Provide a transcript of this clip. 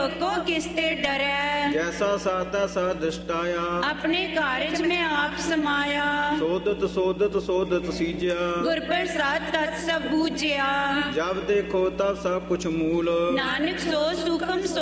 लोको किसते डरै। जैसा सा तैसा दृष्टाया अपने कारज में आप समाया। सोदत सोदत सोदत सीज्या गुर प्रसाद तत् सब बूझिया। जब देखो तब सब कुछ मूल नानक सो सुखम